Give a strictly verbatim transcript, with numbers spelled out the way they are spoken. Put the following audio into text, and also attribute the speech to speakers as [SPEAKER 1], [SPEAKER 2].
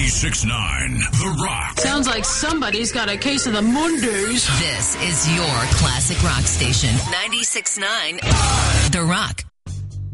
[SPEAKER 1] ninety-six point nine The Rock.
[SPEAKER 2] Sounds like somebody's got a case of the Mondays.
[SPEAKER 3] This is your classic rock station. ninety-six point nine The Rock.